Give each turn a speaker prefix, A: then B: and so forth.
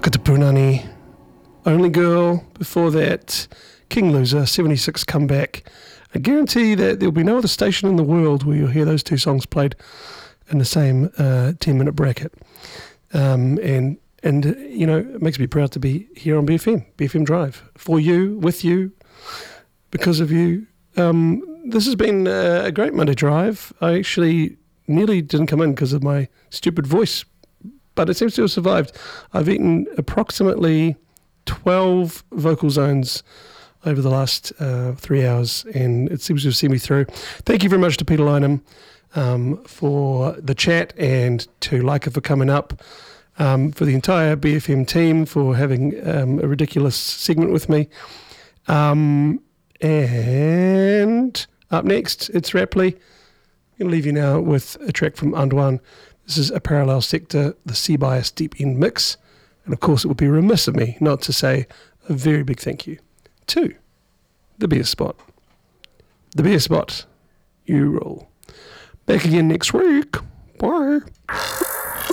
A: Whakata Punani, Only Girl. Before that, King Loser, 76 Comeback. I guarantee that there'll be no other station in the world where you'll hear those two songs played in the same 10-minute bracket. And you know, it makes me proud to be here on BFM Drive, for you, with you, because of you. This has been a great Monday drive. I actually nearly didn't come in because of my stupid voice, but it seems to have survived. I've eaten approximately 12 vocal zones over the last 3 hours, and it seems to have seen me through. Thank you very much to Peter Lynham for the chat, and to Leica for coming up, for the entire BFM team for having a ridiculous segment with me. And up next, it's Rapley. I'm going to leave you now with a track from Anduan. This is A Parallel Sector, the C-Bias Deep End Mix. And of course, it would be remiss of me not to say a very big thank you to the Beer Spot. The Beer Spot, you rule. Back again next week. Bye.